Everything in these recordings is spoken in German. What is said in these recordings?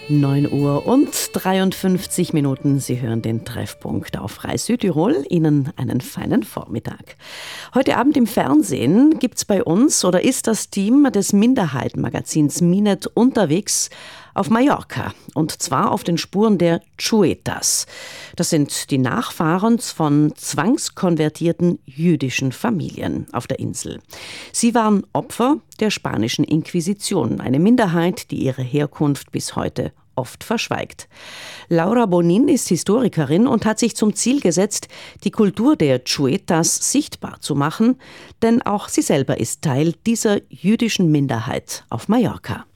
9:53 Sie hören den Treffpunkt auf Rai Südtirol. Ihnen einen feinen Vormittag. Heute Abend im Fernsehen gibt's bei uns oder ist das Team des Minderheitenmagazins Minet unterwegs auf Mallorca. Und zwar auf den Spuren der Chuetas. Das sind die Nachfahren von zwangskonvertierten jüdischen Familien auf der Insel. Sie waren Opfer der spanischen Inquisition, eine Minderheit, die ihre Herkunft bis heute oft verschweigt. Laura Bonin ist Historikerin und hat sich zum Ziel gesetzt, die Kultur der Chuetas sichtbar zu machen, denn auch sie selber ist Teil dieser jüdischen Minderheit auf Mallorca.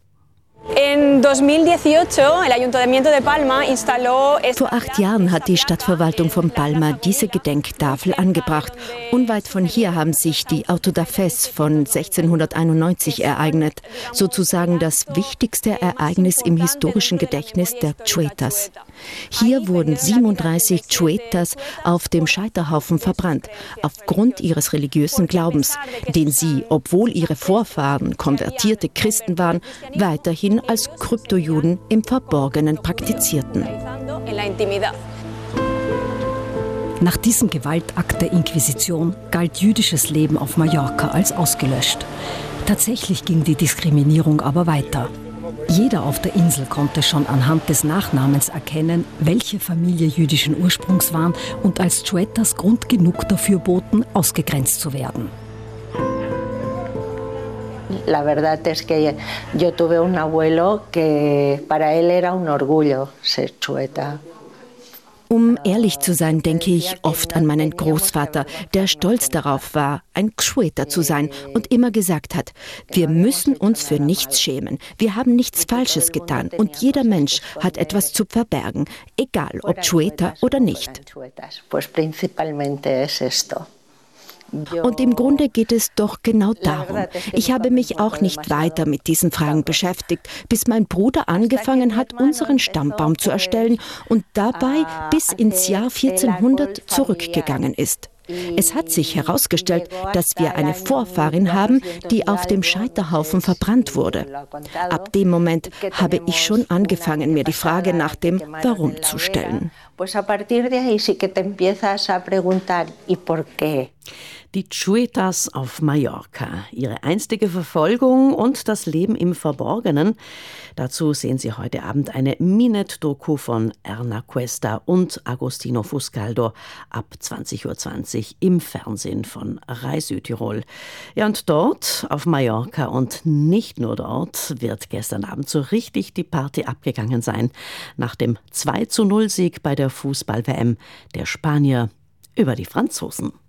Vor 8 Jahren hat die Stadtverwaltung von Palma diese Gedenktafel angebracht. Unweit von hier haben sich die Auto da Fes von 1691 ereignet. Sozusagen das wichtigste Ereignis im historischen Gedächtnis der Chuetas. Hier wurden 37 Chuetas auf dem Scheiterhaufen verbrannt, aufgrund ihres religiösen Glaubens, den sie, obwohl ihre Vorfahren konvertierte Christen waren, weiterhin als Kryptojuden im Verborgenen praktizierten. Nach diesem Gewaltakt der Inquisition galt jüdisches Leben auf Mallorca als ausgelöscht. Tatsächlich ging die Diskriminierung aber weiter. Jeder auf der Insel konnte schon anhand des Nachnamens erkennen, welche Familie jüdischen Ursprungs waren und als Chuetas Grund genug dafür boten, ausgegrenzt zu werden. La verdad es que yo tuve un abuelo que para él era un orgullo ser chueta. Um ehrlich zu sein, denke ich oft an meinen Großvater, der stolz darauf war, ein Chueta zu sein und immer gesagt hat, wir müssen uns für nichts schämen, wir haben nichts Falsches getan und jeder Mensch hat etwas zu verbergen, egal ob Chueta oder nicht. Und im Grunde geht es doch genau darum. Ich habe mich auch nicht weiter mit diesen Fragen beschäftigt, bis mein Bruder angefangen hat, unseren Stammbaum zu erstellen und dabei bis ins Jahr 1400 zurückgegangen ist. Es hat sich herausgestellt, dass wir eine Vorfahrin haben, die auf dem Scheiterhaufen verbrannt wurde. Ab dem Moment habe ich schon angefangen, mir die Frage nach dem Warum zu stellen. Die Chuetas auf Mallorca, ihre einstige Verfolgung und das Leben im Verborgenen. Dazu sehen Sie heute Abend eine Minet-Doku von Erna Cuesta und Agostino Fuscaldo ab 20:20 Uhr im Fernsehen von Rai Südtirol. Ja, und dort auf Mallorca und nicht nur dort wird gestern Abend so richtig die Party abgegangen sein. Nach dem 2:0 Sieg bei der Fußball-WM der Spanier über die Franzosen.